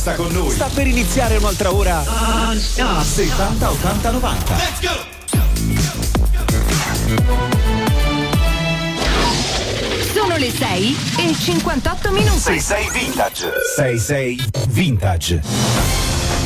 Resta con noi. Sta per iniziare un'altra ora. 70, 80, 90. Let's go! Sono le 6 e 58 minuti. 66 Vintage. 66 Vintage.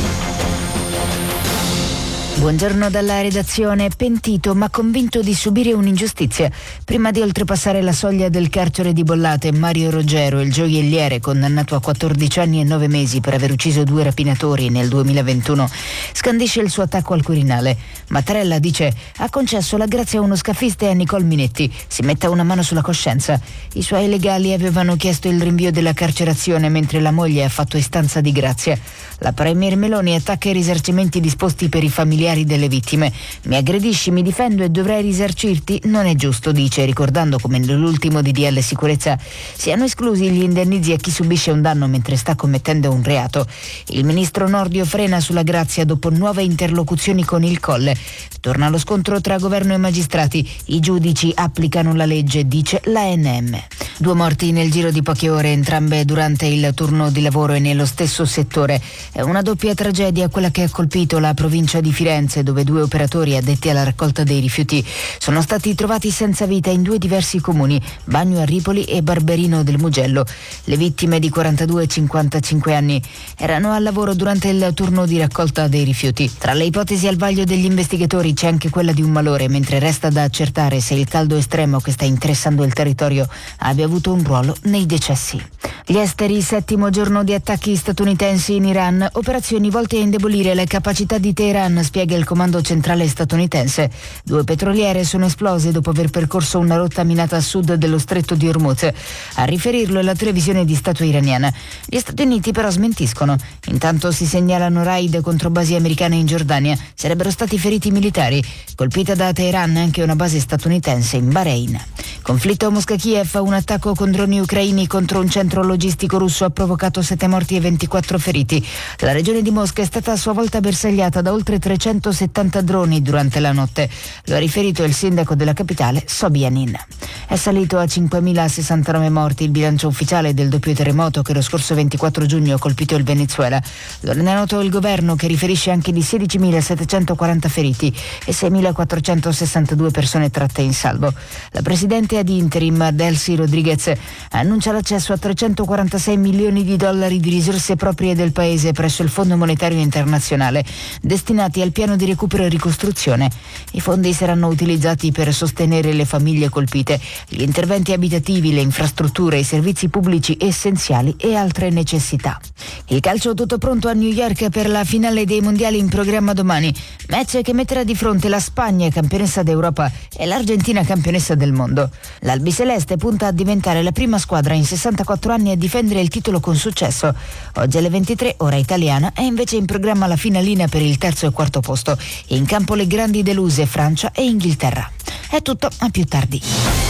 Buongiorno dalla redazione. Pentito ma convinto di subire un'ingiustizia. Prima di oltrepassare la soglia del carcere di Bollate, Mario Roggero, il gioielliere condannato a 14 anni e 9 mesi per aver ucciso 2 rapinatori nel 2021, scandisce il suo attacco al Quirinale. Mattarella dice: ha concesso la grazia a uno scafista e a Nicole Minetti. Si metta una mano sulla coscienza. I suoi legali avevano chiesto il rinvio della carcerazione mentre la moglie ha fatto istanza di grazia. La premier Meloni attacca i risarcimenti disposti per i familiari delle vittime. Mi aggredisci, mi difendo e dovrei risarcirti? Non è giusto, dice, ricordando come nell'ultimo DDL sicurezza siano esclusi gli indennizzi a chi subisce un danno mentre sta commettendo un reato. Il ministro Nordio frena sulla grazia dopo nuove interlocuzioni con il Colle. Torna lo scontro tra governo e magistrati. I giudici applicano la legge, dice l'ANM. 2 morti nel giro di poche ore, entrambe durante il turno di lavoro e nello stesso settore. È una doppia tragedia quella che ha colpito la provincia di Firenze, dove 2 operatori addetti alla raccolta dei rifiuti sono stati trovati senza vita in 2 diversi comuni, Bagno a Ripoli e Barberino del Mugello. Le vittime, di 42 e 55 anni, erano al lavoro durante il turno di raccolta dei rifiuti. Tra le ipotesi al vaglio degli investigatori c'è anche quella di un malore, mentre resta da accertare se il caldo estremo che sta interessando il territorio abbia avuto un ruolo nei decessi. Gli esteri, 7° giorno di attacchi statunitensi in Iran, operazioni volte a indebolire le capacità di Teheran, spiega il comando centrale statunitense. 2 petroliere sono esplose dopo aver percorso una rotta minata a sud dello stretto di Hormuz. A riferirlo è la televisione di Stato iraniana. Gli Stati Uniti però smentiscono. Intanto si segnalano raid contro basi americane in Giordania. Sarebbero stati feriti militari. Colpita da Teheran anche una base statunitense in Bahrain. Conflitto Mosca-Kiev, un attacco con droni ucraini contro un centro logistico russo ha provocato 7 morti e 24 feriti. La regione di Mosca è stata a sua volta bersagliata da oltre 370 droni durante la notte. Lo ha riferito il sindaco della capitale, Sobyanin. È salito a 5.069 morti il bilancio ufficiale del doppio terremoto che lo scorso 24 giugno ha colpito il Venezuela. Lo rende noto il governo, che riferisce anche di 16.740 feriti e 6.462 persone tratte in salvo. La presidente ad interim, Delcy Rodriguez, annuncia l'accesso a 346 milioni di dollari di risorse proprie del paese presso il Fondo Monetario Internazionale, destinati al piano di recupero e ricostruzione. I fondi saranno utilizzati per sostenere le famiglie colpite, gli interventi abitativi, le infrastrutture, i servizi pubblici essenziali e altre necessità. Il calcio tutto pronto a New York per la finale dei mondiali in programma domani. Match che metterà di fronte la Spagna, campionessa d'Europa, e l'Argentina, campionessa del mondo. L'albiceleste punta a diventare la prima squadra in 64 anni a difendere il titolo con successo. Oggi alle 23, ora italiana, è invece in programma la finalina per il 3° e 4° posto. In campo le grandi deluse Francia e Inghilterra. È tutto, a più tardi.